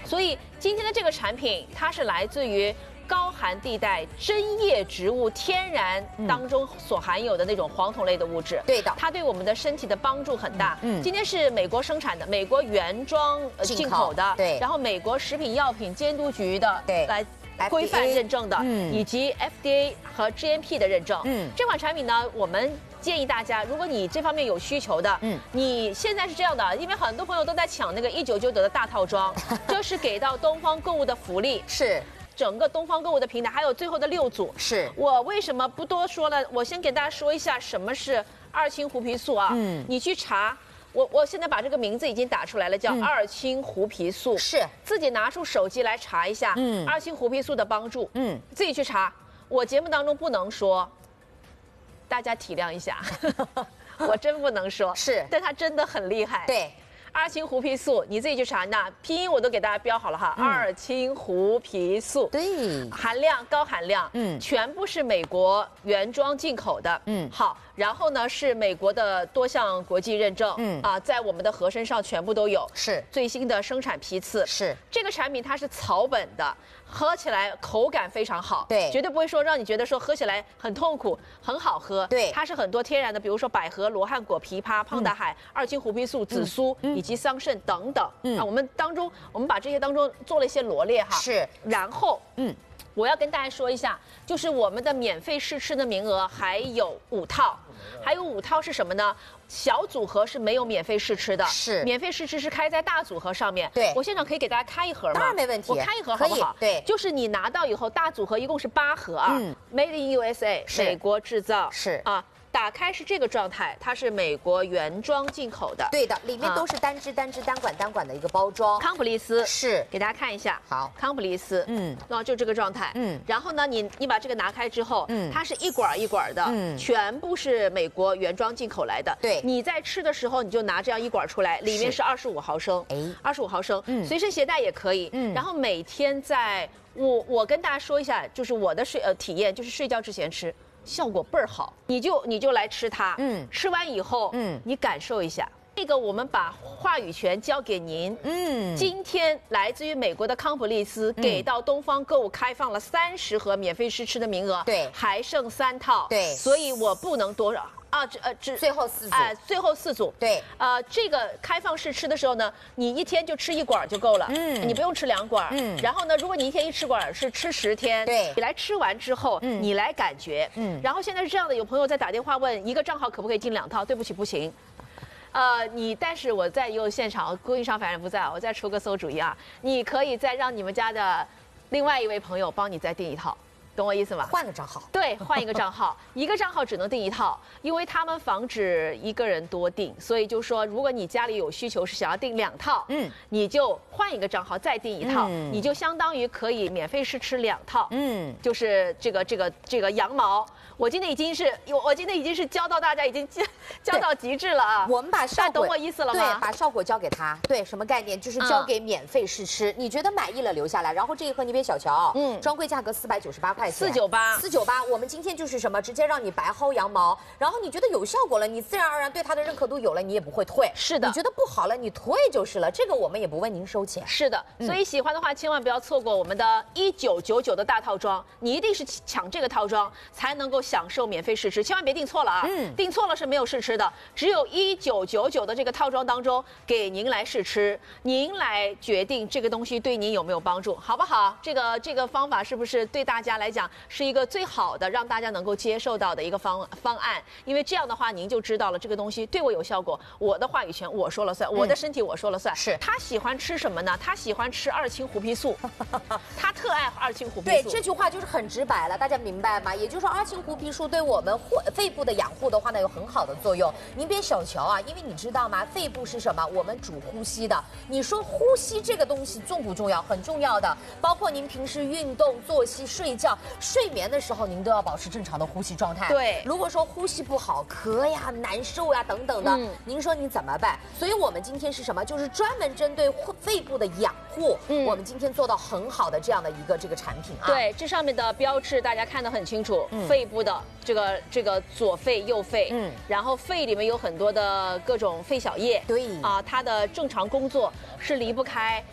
所以今天的这个产品，它是来自于高寒地带针叶植物天然当中所含有的那种黄酮类的物质。 对的， 它对我们的身体的帮助很大。今天是美国生产的，美国原装进口的， 对， 然后美国食品药品监督局的， 对， 来规范认证的，以及 FDA 和 GMP 的认证。这款产品呢，我们建议大家，如果你这方面有需求的，你现在是这样的，因为很多朋友都在抢那个1999的大套装，就是给到东方购物的福利是。 整个东方购物的平台，还有最后的6组。 是我为什么不多说了？我先给大家说一下什么是2氢胡皮素啊。你去查，我现在把这个名字已经打出来了，叫2氢胡皮素。 是， 自己拿出手机来查一下，2氢胡皮素的帮助。自己去查。我节目当中不能说，大家体谅一下，我真不能说。 是， 但它真的很厉害。 对。 2氢胡皮素，你自己去查，那拼音我都给大家标好了哈。2氢胡皮素， 对， 含量高含量，全部是美国原装进口的，好，然后呢是美国的多项国际认证，在我们的盒身上全部都有， 是最新的生产批次， 是这个产品它是草本的，喝起来口感非常好， 对， 绝对不会说让你觉得说喝起来很痛苦，很好喝， 对， 它是很多天然的，比如说百合、罗汉果、枇杷、胖大海、2氢胡皮素、紫苏。以及桑葚等等，我们把这些当中做了一些罗列哈， 是， 然后我要跟大家说一下，就是我们的免费试吃的名额还有5套，还有5套是什么呢？小组合是没有免费试吃的， 是免费试吃是开在大组合上面。 对， 我现场可以给大家开一盒吗？ 当然没问题， 我开一盒好不好？ 对， 就是你拿到以后，大组合一共是8盒啊，Made in USA， 美国制造， 是啊。打开是这个状态，它是美国原装进口的。 对的，里面都是单支、单管的一个包装。 康普利斯是， 给大家看一下。 好， 康普利斯，就这个状态。然后呢，你把这个拿开之后，它是一管一管的，全部是美国原装进口来的。 对， 你在吃的时候，你就拿这样一管出来，里面是25毫升，25毫升，随身携带也可以。然后每天我跟大家说一下，就是我的体验，就是睡觉之前吃。效果倍儿好，你就来吃它，吃完以后，你感受一下。这个我们把话语权交给您，今天来自于美国的康普利斯给到东方购物开放了30盒免费试吃的名额， 对， 还剩3套， 对， 所以我不能多少。 最后4组， 最后4组， 对， 这个开放式吃的时候呢，你一天就吃1管就够了，你不用吃2管，然后呢，如果你一天1管是吃10天， 对， 你来吃完之后，你来感觉，然后现在是这样的，有朋友在打电话问一个账号可不可以进2套，对不起，不行。但是我在现场，供应商反正不在，我再出个馊主意啊，你可以再让你们家的另外一位朋友帮你再订1套。懂我意思吗？ 换个账号， 对，换一个账号，一个账号只能订1套，因为他们防止一个人多订，所以就说，如果你家里有需求是想要订2套，你就换一个账号再订1套，你就相当于可以免费试吃2套，就是这个羊毛，我今天已经是教到大家已经教到极致了啊！ 我们把效果， 懂我意思了吗？ 对，把效果交给他，对，什么概念？就是交给免费试吃，你觉得满意了留下来，然后这一盒你别小瞧，专柜价格498块钱，498，我们今天就是什么，直接让你白薅羊毛，然后你觉得有效果了，你自然而然对它的认可度有了，你也不会退。 是的， 你觉得不好了，你退就是了，这个我们也不问您收钱。 是的，所以喜欢的话千万不要错过我们的1999的大套装，你一定是抢这个套装才能够享受免费试吃，千万别订错了啊！订错了是没有试吃的，只有1999的这个套装当中给您来试吃，您来决定这个东西对您有没有帮助，好不好？这个方法是不是对大家来讲是一个最好的让大家能够接受到的一个方案？因为这样的话您就知道了这个东西对我有效果，我的话语权我说了算，我的身体我说了算。 是他喜欢吃什么呢？他喜欢吃2氢胡皮素，他特爱2氢胡皮素。 对，这句话就是很直白了，大家明白吗？也就是说，2氢胡皮素对我们肺部的养护的话呢，有很好的作用。您别小瞧啊，因为你知道吗？肺部是什么？我们主呼吸的。你说呼吸这个东西重不重要？很重要的，包括您平时运动、作息、睡觉、睡眠的时候，您都要保持正常的呼吸状态。 对， 如果说呼吸不好，咳呀、难受呀等等的，您说你怎么办？所以我们今天是什么？就是专门针对肺部的养护，我们今天做到很好的这样的一个这个产品啊。 对，这上面的标志大家看得很清楚，肺部的这个左肺、右肺，然后肺里面有很多的各种肺小叶， 对啊，它的正常工作是离不开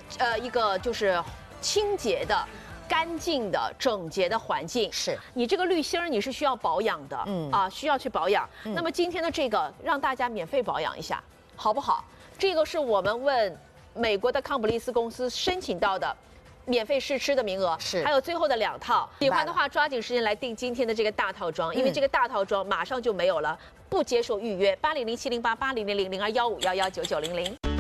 一个就是清洁的。干净的、整洁的环境， 是你这个滤芯儿你是需要保养的，需要去保养。那么今天的这个让大家免费保养一下，好不好？这个是我们问美国的康普利斯公司申请到的。免费试吃的名额是， 还有最后的2套，喜欢的话抓紧时间来订今天的这个大套装，因为这个大套装马上就没有了，不接受预约，800-708-8000-0215119900。